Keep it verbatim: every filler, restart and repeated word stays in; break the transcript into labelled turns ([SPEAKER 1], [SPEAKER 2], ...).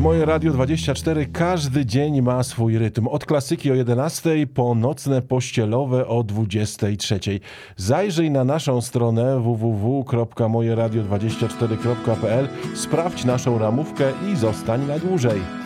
[SPEAKER 1] Moje Radio dwadzieścia cztery każdy dzień ma swój rytm. Od klasyki o jedenastej po nocne pościelowe o dwudziestej trzeciej. Zajrzyj na naszą stronę w w w kropka moje radio dwadzieścia cztery kropka p l, sprawdź naszą ramówkę i zostań na dłużej.